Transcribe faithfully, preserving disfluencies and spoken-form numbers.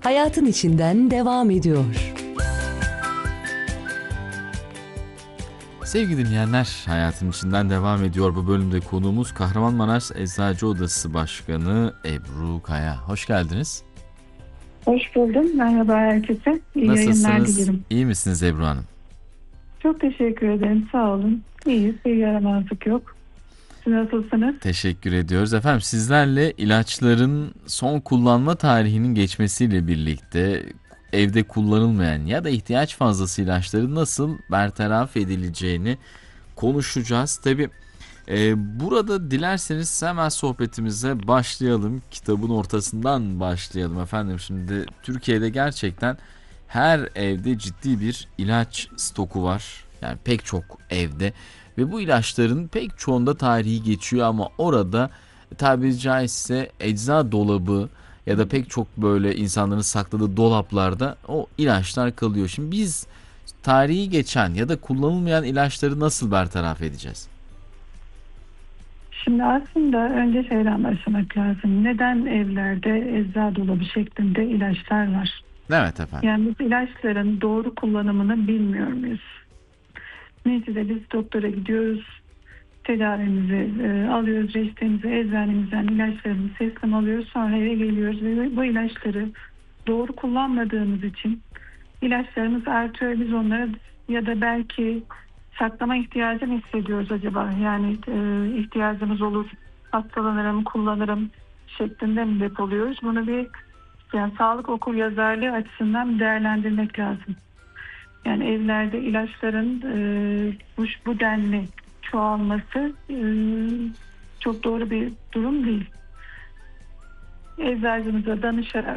hayatın içinden devam ediyor. Sevgili dinleyenler, hayatın içinden devam ediyor. Bu bölümde konuğumuz Kahramanmaraş Eczacı Odası Başkanı Ebru Kaya. Hoş geldiniz. Hoş buldum. Merhaba herkese. İyi yayınlar Nasılsınız? dilerim. İyi misiniz Ebru Hanım? Çok teşekkür ederim. Sağ olun. İyiyiz. Bir yaramazlık yok. Siz nasılsınız? Teşekkür ediyoruz. Efendim sizlerle ilaçların son kullanma tarihinin geçmesiyle birlikte evde kullanılmayan ya da ihtiyaç fazlası ilaçların nasıl bertaraf edileceğini konuşacağız. Tabii e, burada dilerseniz hemen sohbetimize başlayalım. Kitabın ortasından başlayalım efendim. Şimdi Türkiye'de gerçekten her evde ciddi bir ilaç stoku var. Yani pek çok evde. Ve bu ilaçların pek çoğunda tarihi geçiyor ama orada tabiri caizse ecza dolabı ya da pek çok böyle insanların sakladığı dolaplarda o ilaçlar kalıyor. Şimdi biz tarihi geçen ya da kullanılmayan ilaçları nasıl bertaraf edeceğiz? Şimdi aslında önce şeyden başlamak lazım. Neden evlerde ecza dolabı şeklinde ilaçlar var? Evet efendim. Yani biz ilaçların doğru kullanımını bilmiyor muyuz? Neticede biz doktora gidiyoruz. Tedavimizi e, alıyoruz, reçetemizi, eczanemizden ilaçlarımızı teslim alıyoruz. Sonra eve geliyoruz ve bu ilaçları doğru kullanmadığımız için ilaçlarımız artıyor. Biz onları ya da belki saklama ihtiyacı mı hissediyoruz acaba? Yani e, ihtiyacımız olur, hastalanırım, kullanırım şeklinde mi depoluyoruz? Bunu bir yani sağlık okuryazarlığı açısından değerlendirmek lazım. Yani evlerde ilaçların e, bu, bu denli çoğalması e, çok doğru bir durum değil. Eczacımıza danışarak